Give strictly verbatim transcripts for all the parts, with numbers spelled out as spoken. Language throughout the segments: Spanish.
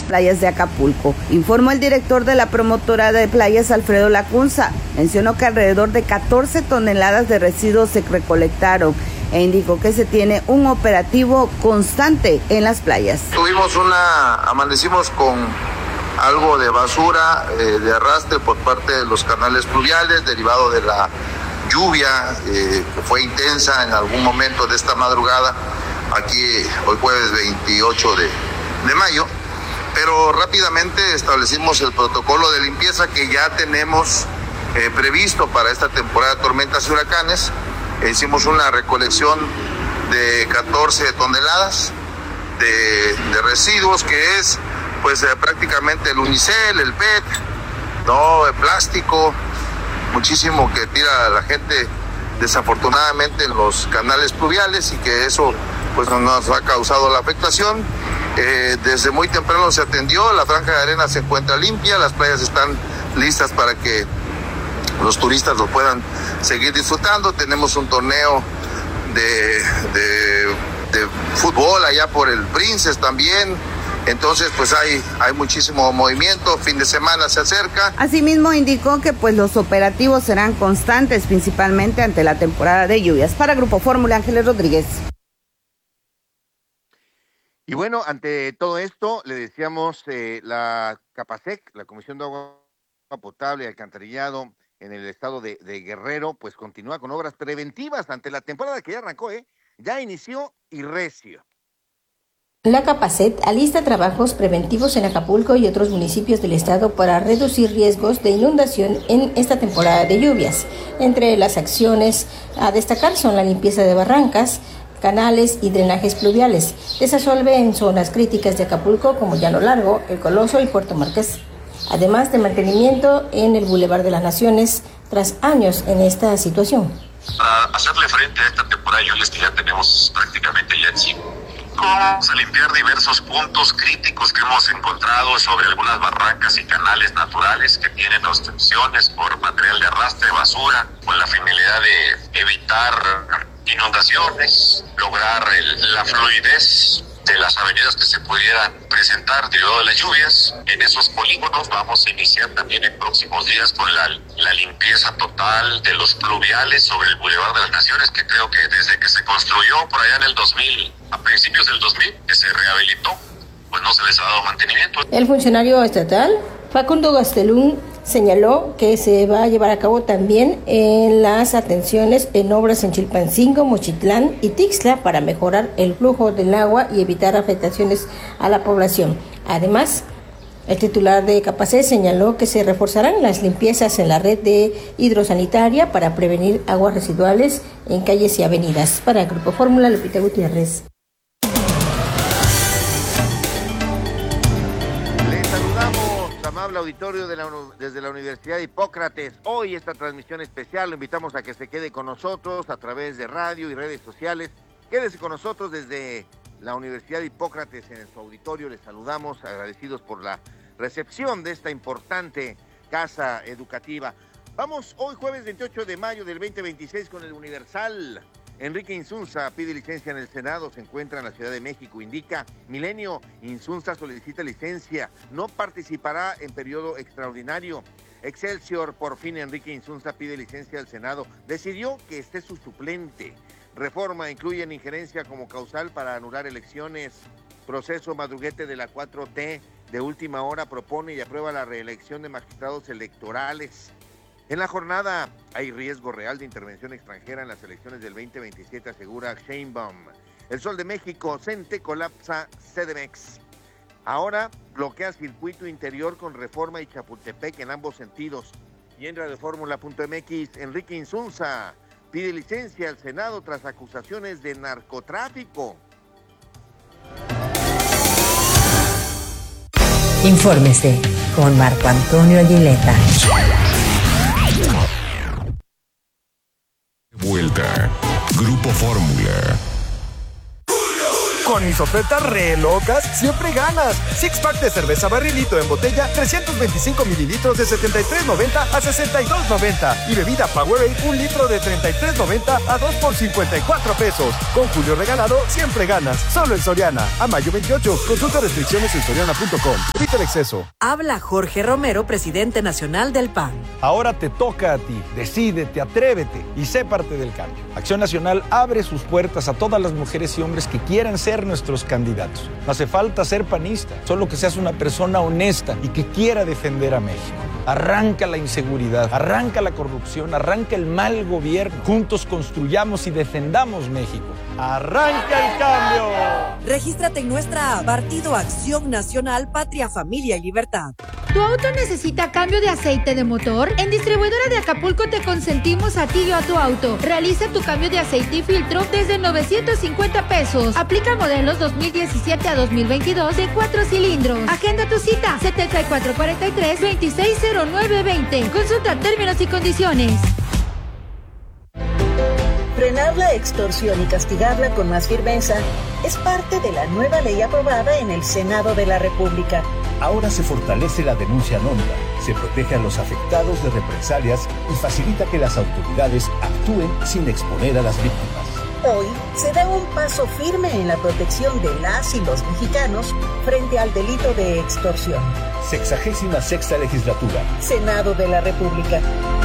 playas de Acapulco. Informó el director de la promotora de playas, Alfredo Lacunza. Mencionó que alrededor de catorce toneladas de residuos se recolectaron e indicó que se tiene un operativo constante en las playas. Tuvimos una, amanecimos con algo de basura, eh, de arrastre por parte de los canales pluviales, derivado de la lluvia eh, que fue intensa en algún momento de esta madrugada, aquí hoy jueves veintiocho de, de mayo, pero rápidamente establecimos el protocolo de limpieza que ya tenemos eh, previsto para esta temporada de tormentas y huracanes. Hicimos una recolección de catorce toneladas de, de residuos, que es pues eh, prácticamente el unicel, el P E T, no, el plástico, muchísimo que tira la gente desafortunadamente en los canales pluviales, y que eso pues nos ha causado la afectación. Eh, desde muy temprano se atendió, la franja de arena se encuentra limpia, las playas están listas para que los turistas lo puedan seguir disfrutando. Tenemos un torneo de, de, de fútbol allá por el Princes también. Entonces, pues hay, hay muchísimo movimiento, fin de semana se acerca. Asimismo, indicó que pues los operativos serán constantes, principalmente ante la temporada de lluvias. Para Grupo Fórmula, Ángeles Rodríguez. Y bueno, ante todo esto, le decíamos, eh, la Capasec, la Comisión de Agua Potable y Alcantarillado en el estado de, de Guerrero, pues continúa con obras preventivas ante la temporada que ya arrancó, ¿eh? Ya inició y recio. La Capacet alista trabajos preventivos en Acapulco y otros municipios del estado para reducir riesgos de inundación en esta temporada de lluvias. Entre las acciones a destacar son la limpieza de barrancas, canales y drenajes pluviales, desasolve en zonas críticas de Acapulco como Llano Largo, El Coloso y Puerto Marqués, además de mantenimiento en el Boulevard de las Naciones tras años en esta situación. Para hacerle frente a esta temporada de lluvias que ya tenemos prácticamente ya encima, vamos a limpiar diversos puntos críticos que hemos encontrado sobre algunas barrancas y canales naturales que tienen obstrucciones por material de arrastre, basura, con la finalidad de evitar inundaciones, lograr el, la fluidez de las avenidas que se pudieran presentar derivado de las lluvias. En esos polígonos vamos a iniciar también en próximos días con la, la limpieza total de los pluviales sobre el Boulevard de las Naciones, que creo que desde que se construyó por allá en el dos mil, a principios del dos mil, que se rehabilitó, pues no se les ha dado mantenimiento. El funcionario estatal, Facundo Gastelum, señaló que se va a llevar a cabo también en las atenciones en obras en Chilpancingo, Mochitlán y Tixla para mejorar el flujo del agua y evitar afectaciones a la población. Además, el titular de Capacet señaló que se reforzarán las limpiezas en la red de hidrosanitaria para prevenir aguas residuales en calles y avenidas. Para el Grupo Fórmula, Lupita Gutiérrez. Amable auditorio de la, desde la Universidad de Hipócrates. Hoy esta transmisión especial lo invitamos a que se quede con nosotros a través de radio y redes sociales. Quédese con nosotros desde la Universidad de Hipócrates en su auditorio. Les saludamos, agradecidos por la recepción de esta importante casa educativa. Vamos hoy jueves veintiocho de mayo del veinte veintiséis con el Universal. Enrique Insunza pide licencia en el Senado, se encuentra en la Ciudad de México, indica Milenio. Insunza solicita licencia, no participará en periodo extraordinario. Excelsior, por fin Enrique Insunza pide licencia al Senado, decidió que esté su suplente. Reforma, incluyen injerencia como causal para anular elecciones. Proceso Madruguete de la cuatro T, de última hora propone y aprueba la reelección de magistrados electorales. En la jornada hay riesgo real de intervención extranjera en las elecciones del veinte veintisiete, asegura Sheinbaum. El Sol de México, Cente colapsa CDMX. Ahora bloquea circuito interior con Reforma y Chapultepec en ambos sentidos. Y en Radioformula punto M X, Enrique Insunza pide licencia al Senado tras acusaciones de narcotráfico. Infórmese con Marco Antonio Aguileta. Vuelta. Grupo Fórmula. Con mis ofertas re locas, siempre ganas. Six pack de cerveza barrilito en botella, trescientos veinticinco mililitros de setenta y tres noventa a sesenta y dos noventa. Y bebida Powerade, un litro de treinta y tres noventa a dos por cincuenta y cuatro pesos. Con Julio regalado, siempre ganas. Solo en Soriana. A mayo veintiocho. Consulta restricciones en soriana punto com. Evita el exceso. Habla Jorge Romero, presidente nacional del P A N. Ahora te toca a ti. Decídete, atrévete y sé parte del cambio. Acción Nacional abre sus puertas a todas las mujeres y hombres que quieran ser nuestros candidatos. No hace falta ser panista, solo que seas una persona honesta y que quiera defender a México. Arranca la inseguridad, arranca la corrupción, arranca el mal gobierno. Juntos construyamos y defendamos México. ¡Arranca el cambio! Regístrate en nuestra app Partido Acción Nacional, Patria, Familia y Libertad. ¿Tu auto necesita cambio de aceite de motor? En Distribuidora de Acapulco te consentimos a ti y a tu auto. Realiza tu cambio de aceite y filtro desde novecientos cincuenta pesos. Aplica modelos dos mil diecisiete a dos mil veintidós de cuatro cilindros. Agenda tu cita setenta y cuatro cuarenta y tres, veintiséis cero nueve veinte. Consulta términos y condiciones. Frenar la extorsión y castigarla con más firmeza es parte de la nueva ley aprobada en el Senado de la República. Ahora se fortalece la denuncia anónima, se protege a los afectados de represalias y facilita que las autoridades actúen sin exponer a las víctimas. Hoy se da un paso firme en la protección de las y los mexicanos frente al delito de extorsión. Sexagésima sexta legislatura. Senado de la República.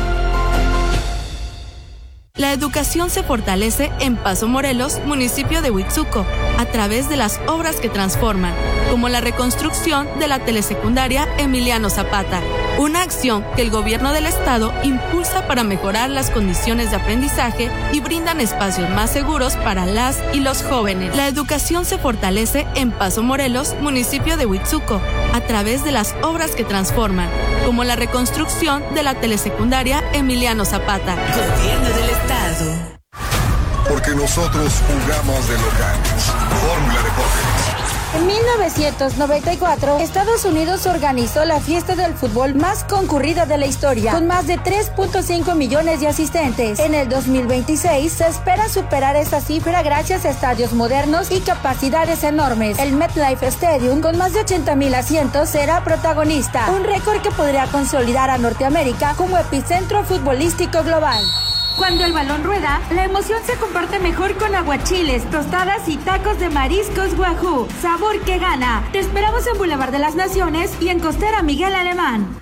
La educación se fortalece en Paso Morelos, municipio de Huitzuco, a través de las obras que transforman, como la reconstrucción de la telesecundaria Emiliano Zapata, una acción que el gobierno del estado impulsa para mejorar las condiciones de aprendizaje y brindan espacios más seguros para las y los jóvenes. La educación se fortalece en Paso Morelos, municipio de Huitzuco, a través de las obras que transforman, como la reconstrucción de la telesecundaria Emiliano Zapata. Gobierno del estado. Porque nosotros jugamos de locales. Fórmula Deportes. En mil novecientos noventa y cuatro, Estados Unidos organizó la fiesta del fútbol más concurrida de la historia, con más de tres punto cinco millones de asistentes. En el dos mil veintiséis se espera superar esta cifra gracias a estadios modernos y capacidades enormes. El MetLife Stadium, con más de ochenta mil asientos, será protagonista, un récord que podría consolidar a Norteamérica como epicentro futbolístico global. Cuando el balón rueda, la emoción se comparte mejor con aguachiles, tostadas y tacos de mariscos Wahoo. Sabor que gana. Te esperamos en Boulevard de las Naciones y en Costera Miguel Alemán.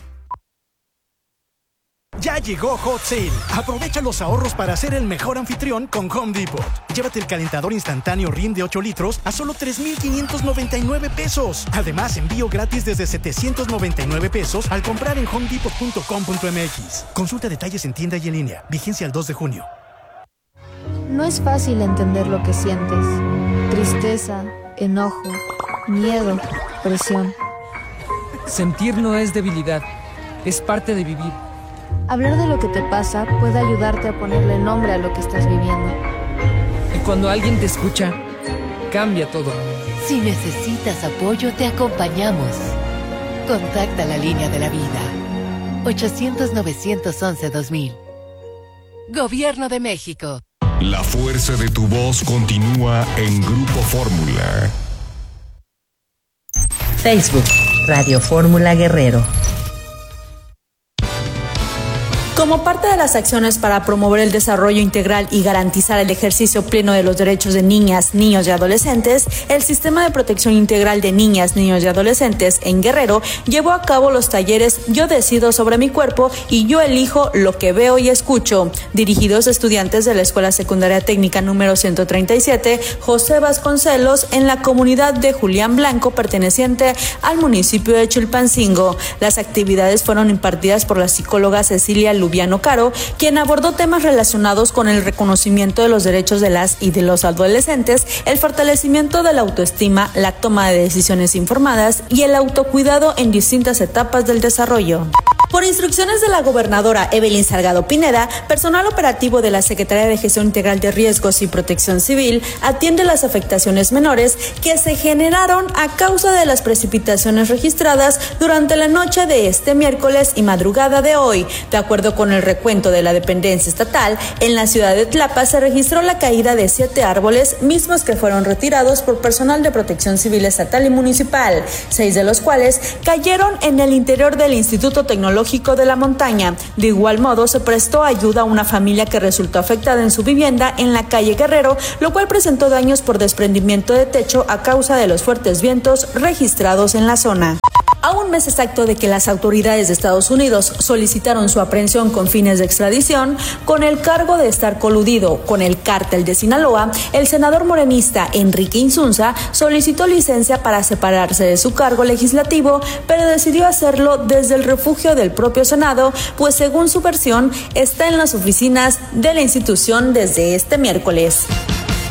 Ya llegó Hot Sale. Aprovecha los ahorros para ser el mejor anfitrión con Home Depot. Llévate el calentador instantáneo Rim de ocho litros a solo tres mil quinientos noventa y nueve pesos. Además, envío gratis desde setecientos noventa y nueve pesos al comprar en home depot punto com punto m x. Consulta detalles en tienda y en línea. Vigencia el dos de junio. No es fácil entender lo que sientes. Tristeza, enojo, miedo, presión. Sentir no es debilidad, es parte de vivir. Hablar de lo que te pasa puede ayudarte a ponerle nombre a lo que estás viviendo. Y cuando alguien te escucha, cambia todo. Si necesitas apoyo, te acompañamos. Contacta la línea de la vida. ochocientos, novecientos once, dos mil. Gobierno de México. La fuerza de tu voz continúa en Grupo Fórmula. Facebook, Radio Fórmula Guerrero. Como parte de las acciones para promover el desarrollo integral y garantizar el ejercicio pleno de los derechos de niñas, niños y adolescentes, el Sistema de Protección Integral de Niñas, Niños y Adolescentes en Guerrero llevó a cabo los talleres Yo decido sobre mi cuerpo y Yo elijo lo que veo y escucho, dirigidos a estudiantes de la Escuela Secundaria Técnica número ciento treinta y siete, José Vasconcelos, en la comunidad de Julián Blanco, perteneciente al municipio de Chilpancingo. Las actividades fueron impartidas por la psicóloga Cecilia Lubiano Caro, quien abordó temas relacionados con el reconocimiento de los derechos de las y de los adolescentes, el fortalecimiento de la autoestima, la toma de decisiones informadas y el autocuidado en distintas etapas del desarrollo. Por instrucciones de la gobernadora Evelyn Salgado Pineda, personal operativo de la Secretaría de Gestión Integral de Riesgos y Protección Civil atiende las afectaciones menores que se generaron a causa de las precipitaciones registradas durante la noche de este miércoles y madrugada de hoy. De acuerdo con el recuento de la dependencia estatal, en la ciudad de Tlapa se registró la caída de siete árboles, mismos que fueron retirados por personal de Protección Civil estatal y municipal, seis de los cuales cayeron en el interior del Instituto Tecnológico de la Montaña. De igual modo, se prestó ayuda a una familia que resultó afectada en su vivienda en la calle Guerrero, lo cual presentó daños por desprendimiento de techo a causa de los fuertes vientos registrados en la zona. A un mes exacto de que las autoridades de Estados Unidos solicitaron su aprehensión con fines de extradición, con el cargo de estar coludido con el cártel de Sinaloa, el senador morenista Enrique Insunza solicitó licencia para separarse de su cargo legislativo, pero decidió hacerlo desde el refugio del propio Senado, pues según su versión está en las oficinas de la institución desde este miércoles.